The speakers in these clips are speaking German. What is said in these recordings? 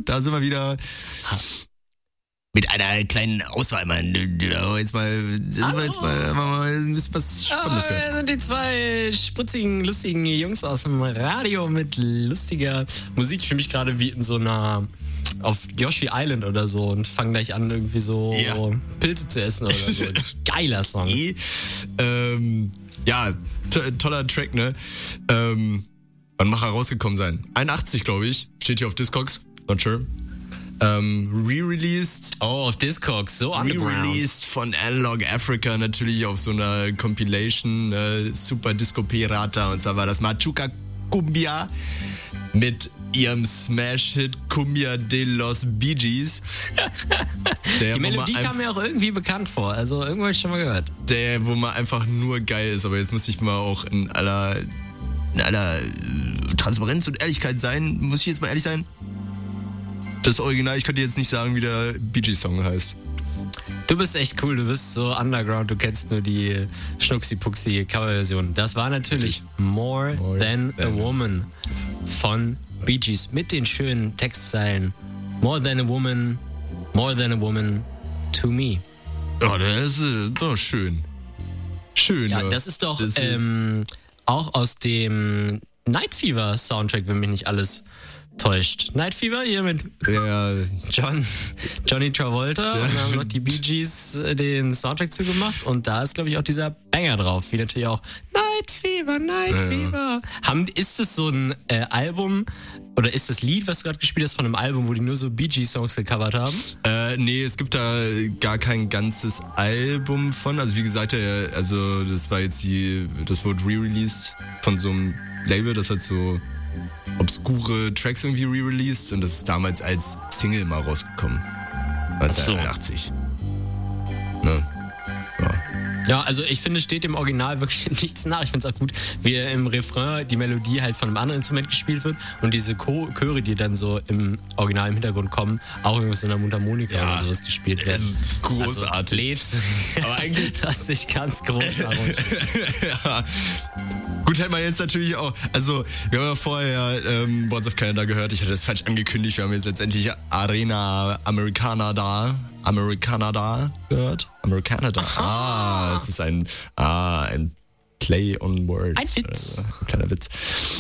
da sind wir wieder mit einer kleinen Auswahl, Mann. Jetzt mal ein bisschen was Spannendes gehört. Wir sind die zwei spritzigen, lustigen Jungs aus dem Radio mit lustiger Musik. Ich fühle mich gerade wie in so einer auf Yoshi Island oder so und fange gleich an, irgendwie so Pilze zu essen oder so. Geiler Song. Toller Track, ne? Wann mag er rausgekommen sein? 81, glaube ich. Steht hier auf Discogs. Not sure. Re-released. Oh, auf Discogs, so underground. Re-released von Analog Africa, natürlich auf so einer Compilation, Super Disco Pirata. Und zwar war das Machuca Cumbia mit ihrem Smash-Hit Cumbia de los Bee Gees. Die Melodie kam mir auch irgendwie bekannt vor, also irgendwo habe ich schon mal gehört. Der, wo man einfach nur geil ist, aber jetzt muss ich mal auch in aller Transparenz und Ehrlichkeit sein, muss ich jetzt mal ehrlich sein? Das Original, ich könnte jetzt nicht sagen, wie der Bee Gees Song heißt. Du bist echt cool, du bist so underground, du kennst nur die Schnucksi-Puxi Coverversion. Das war natürlich More Than a Woman von Bee Gees mit den schönen Textzeilen More Than a Woman to me. Ja, das ist doch schön. Schön. Ja, das ist doch auch aus dem Night Fever Soundtrack, wenn mich nicht alles täuscht. Night Fever hier mit Johnny Travolta und dann haben noch die Bee Gees den Soundtrack zugemacht und da ist, glaube ich, auch dieser Banger drauf, wie natürlich auch Night Fever. Ist das so ein Album oder ist das Lied, was du gerade gespielt hast, von einem Album, wo die nur so Bee Gees Songs gecovert haben? Nee, es gibt da gar kein ganzes Album von, also wie gesagt, das war jetzt das wurde re-released von so einem Label, das hat so obskure Tracks irgendwie re-released und das ist damals als Single mal rausgekommen. 1981. Ne? Ja, also ich finde, steht dem Original wirklich nichts nach. Ich finde es auch gut, wie im Refrain die Melodie halt von einem anderen Instrument gespielt wird und diese Chöre, die dann so im Original im Hintergrund kommen, auch irgendwie so einer Mundharmonika oder sowas gespielt werden. Großartig. Also, aber eigentlich das ist ganz großartig. Ja. Gut, hätte man jetzt natürlich auch, also wir haben ja vorher Boards of Canada gehört, ich hatte das falsch angekündigt, wir haben jetzt letztendlich Arena Americana da gehört. Americana da. Es ist ein Play on Words. Ein Witz. Ein kleiner Witz.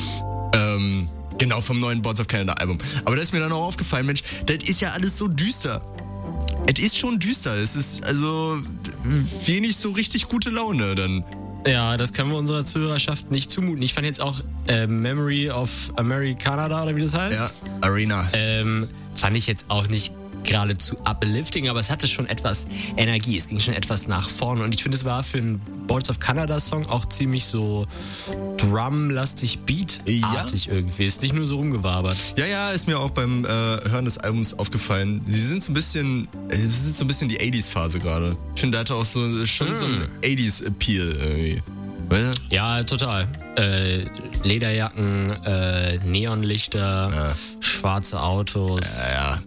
Genau, vom neuen Boards of Canada Album. Aber da ist mir dann auch aufgefallen, Mensch, das ist ja alles so düster. Es ist schon düster, es ist also wenig so richtig gute Laune dann. Ja, das können wir unserer Zuhörerschaft nicht zumuten. Ich fand jetzt auch Memory of Americana oder wie das heißt. Ja, Arena. Fand ich jetzt auch nicht geradezu uplifting, aber es hatte schon etwas Energie. Es ging schon etwas nach vorne und ich finde, es war für einen Boards of Canada Song auch ziemlich so drumlastig, beatartig irgendwie. Ist nicht nur so rumgewabert. Ja, ist mir auch beim Hören des Albums aufgefallen. Es ist so ein bisschen die 80s-Phase gerade. Ich finde, da hatte auch schon so ein 80s-Appeal irgendwie. Ja, total. Lederjacken, Neonlichter, schwarze Autos. Ja.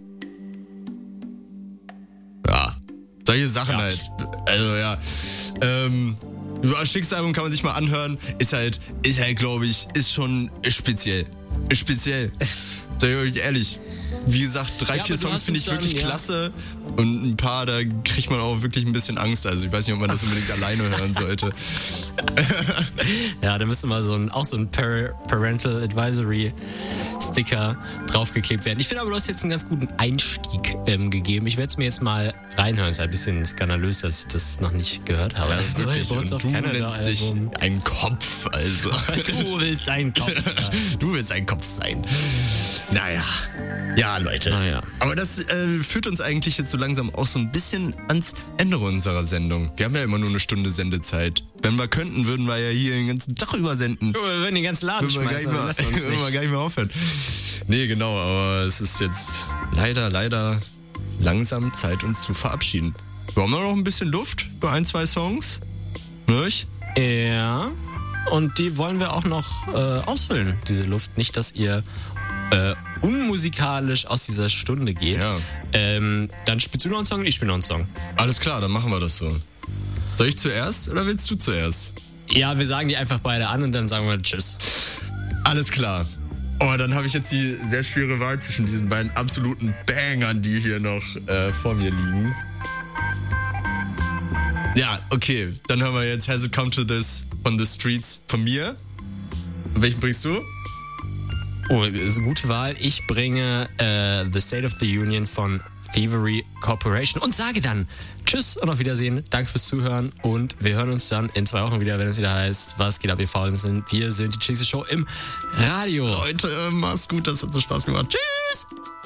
Solche Sachen halt. Also ja. Das Schicksalbum kann man sich mal anhören. Ist halt, glaube ich, ist schon speziell. Speziell. Sag ich euch ehrlich. Wie gesagt, 3-4 Songs finde ich wirklich klasse. Und ein paar, da kriegt man auch wirklich ein bisschen Angst. Also ich weiß nicht, ob man das unbedingt alleine hören sollte. Ja, da müsste mal so ein Parental Advisory Sticker draufgeklebt werden. Ich finde aber, du hast jetzt einen ganz guten Einstieg gegeben. Ich werde es mir jetzt mal reinhören. Es ist ein bisschen skandalös, dass ich das noch nicht gehört habe. Das ist wirklich, und du nennst dich ein Kopf, also. Du willst ein Kopf sein. Du willst ein Kopf sein. Naja. Ja, Leute. Naja. Aber das führt uns eigentlich jetzt so langsam auch so ein bisschen ans Ende unserer Sendung. Wir haben ja immer nur eine Stunde Sendezeit. Wenn wir könnten, würden wir ja hier den ganzen Tag übersenden. Wir würden den ganzen Laden schmeißen. Würden wir gar nicht mehr aufhören. Nee, genau, aber es ist jetzt leider langsam Zeit, uns zu verabschieden. Wir haben noch ein bisschen Luft für 1-2 Songs. Nicht? Ja. Und die wollen wir auch noch ausfüllen, diese Luft. Nicht, dass ihr unmusikalisch aus dieser Stunde geht. Ja. Dann spielst du noch einen Song und ich spiele noch einen Song. Alles klar, dann machen wir das so. Soll ich zuerst oder willst du zuerst? Ja, wir sagen die einfach beide an und dann sagen wir Tschüss. Alles klar. Oh, dann habe ich jetzt die sehr schwere Wahl zwischen diesen beiden absoluten Bangern, die hier noch vor mir liegen. Ja, okay, dann hören wir jetzt Has It Come to This von The Streets von mir. Welchen bringst du? Oh, das ist eine gute Wahl. Ich bringe The State of the Union von Thievery Corporation und sage dann Tschüss und auf Wiedersehen. Danke fürs Zuhören und wir hören uns dann in 2 Wochen wieder, wenn es wieder heißt, was geht ab, ihr Faulen sind. Wir sind die Chicks Show im Radio. Leute, mach's gut, das hat so Spaß gemacht. Tschüss!